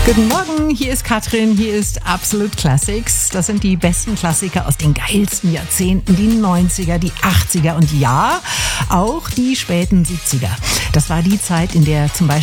Guten Morgen, hier ist Katrin, hier ist Absolute Classics. Das sind die besten Klassiker aus den geilsten Jahrzehnten, die 90er, die 80er und ja, auch die späten 70er. Das war die Zeit, in der zum Beispiel